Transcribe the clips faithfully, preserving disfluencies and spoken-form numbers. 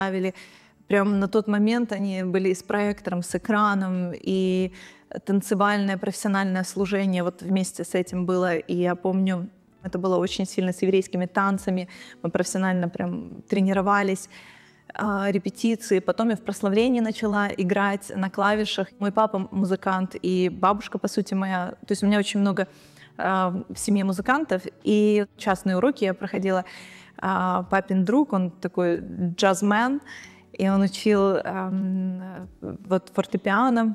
ставили. Прям на тот момент они были и с проектором, с экраном, и танцевальное профессиональное служение вот вместе с этим было. И я помню, это было очень сильно с еврейскими танцами. Мы профессионально прям тренировались, репетиции. Потом я в прославлении начала играть на клавишах. Мой папа музыкант и бабушка, по сути, моя. То есть у меня очень много в семье музыкантов. И частные уроки я проходила. Папин друг, он такой джазмен, и он учил эм, вот фортепиано.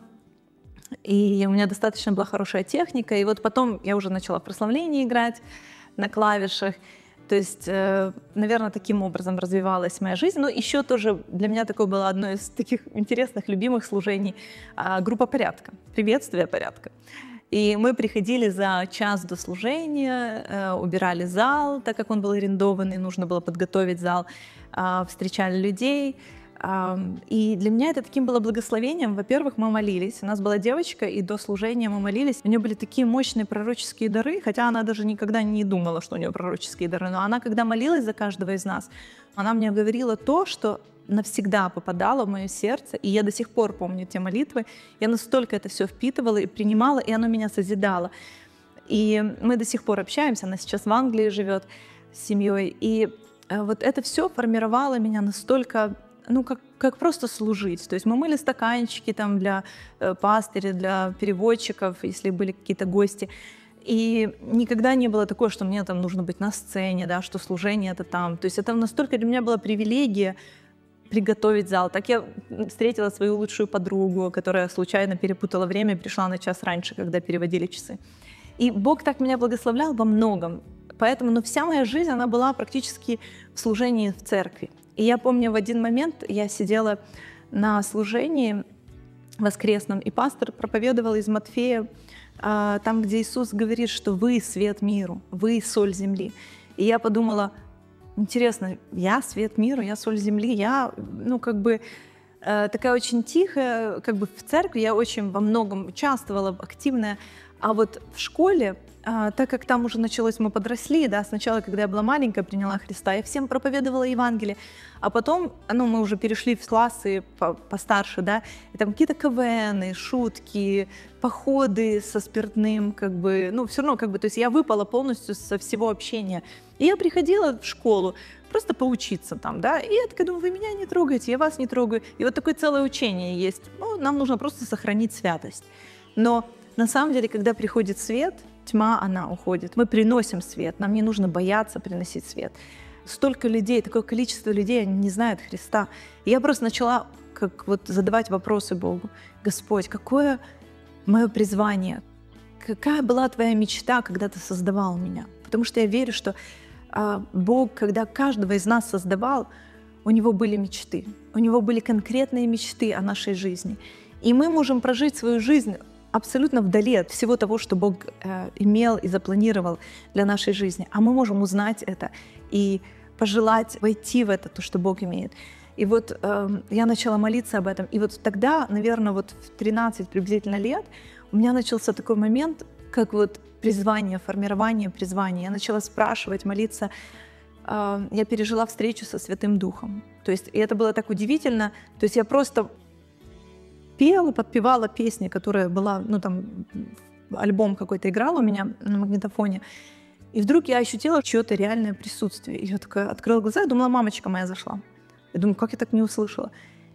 И у меня достаточно была хорошая техника. И вот потом я уже начала в прославлении играть на клавишах. То есть, э, наверное, таким образом развивалась моя жизнь. Но еще тоже для меня такое было одно из таких интересных, любимых служений э, группа порядка, приветствие порядка. И мы приходили за час до служения, э, убирали зал, так как он был арендованный, нужно было подготовить зал, э, встречали людей. И для меня это таким было благословением. Во-первых, мы молились. У нас была девочка, и до служения мы молились. У нее были такие мощные пророческие дары, хотя она даже никогда не думала, что у нее пророческие дары. Но она, когда молилась за каждого из нас, она мне говорила то, что навсегда попадало в мое сердце. И я до сих пор помню те молитвы. Я настолько это все впитывала и принимала, и оно меня созидало. И мы до сих пор общаемся. Она сейчас в Англии живет с семьей. И вот это все формировало меня настолько... ну, как, как просто служить. То есть мы мыли стаканчики там для э, пастыря, для переводчиков, если были какие-то гости. И никогда не было такого, что мне там нужно быть на сцене, да, что служение это там. То есть это настолько для меня была привилегия приготовить зал. Так я встретила свою лучшую подругу, которая случайно перепутала время и пришла на час раньше, когда переводили часы. И Бог так меня благословлял во многом. Поэтому, ну, вся моя жизнь, она была практически в служении в церкви. И я помню, в один момент я сидела на служении воскресном, и пастор проповедовал из Матфея, там, где Иисус говорит, что вы свет миру, вы соль земли. И я подумала, интересно, я свет миру, я соль земли, я, ну, как бы такая очень тихая, как бы в церкви я очень во многом участвовала, активная, а вот в школе, А, так как там уже началось, мы подросли, да, сначала, когда я была маленькая, приняла Христа, я всем проповедовала Евангелие, а потом, ну, мы уже перешли в классы постарше, да, и там какие-то КВНы, шутки, походы со спиртным, как бы, ну, все равно, как бы, то есть я выпала полностью со всего общения. И я приходила в школу просто поучиться там, да, и я такая думаю, вы меня не трогаете, я вас не трогаю. И вот такое целое учение есть, ну, нам нужно просто сохранить святость. Но на самом деле, когда приходит свет, тьма, она уходит. Мы приносим свет, нам не нужно бояться приносить свет. Столько людей, такое количество людей, они не знают Христа. И я просто начала как вот задавать вопросы Богу. Господь, какое мое призвание? Какая была твоя мечта, когда ты создавал меня? Потому что я верю, что а, Бог, когда каждого из нас создавал, у него были мечты. У него были конкретные мечты о нашей жизни. И мы можем прожить свою жизнь абсолютно вдали от всего того, что Бог э, имел и запланировал для нашей жизни. А мы можем узнать это и пожелать войти в это, то, что Бог имеет. И вот э, я начала молиться об этом. И вот тогда, наверное, вот в тринадцать приблизительно лет у меня начался такой момент, как вот призвание, формирование призвания. Я начала спрашивать, молиться. Э, я пережила встречу со Святым Духом. То есть, и это было так удивительно. То есть я просто пела, подпевала песни, которая была, ну там, альбом какой-то играл у меня на магнитофоне. И вдруг я ощутила чье-то реальное присутствие. И я такая открыла глаза и думала, мамочка моя зашла. Я думаю, как я так не услышала?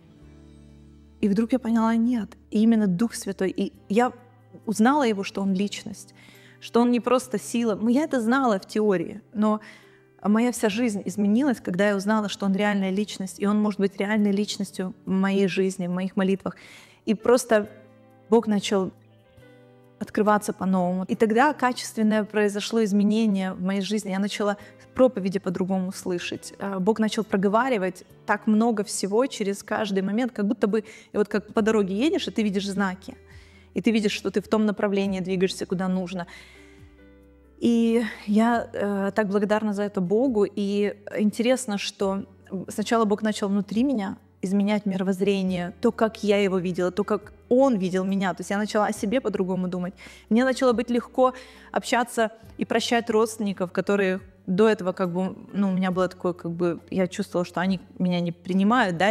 И вдруг я поняла, нет. И именно Дух Святой. И я узнала его, что он личность, что он не просто сила. Я это знала в теории, но моя вся жизнь изменилась, когда я узнала, что он реальная личность, и он может быть реальной личностью в моей жизни, в моих молитвах. И просто Бог начал открываться по-новому. И тогда качественное произошло изменение в моей жизни. Я начала проповеди по-другому слышать. Бог начал проговаривать так много всего через каждый момент, как будто бы, и вот как по дороге едешь, и ты видишь знаки, и ты видишь, что ты в том направлении двигаешься, куда нужно. И я э, так благодарна за это Богу. И интересно, что сначала Бог начал внутри меня изменять мировоззрение, то, как я его видела, то, как он видел меня. То есть я начала о себе по-другому думать. Мне начало быть легко общаться и прощать родственников, которые до этого как бы, ну, у меня было такое, как бы, я чувствовала, что они меня не принимают, да,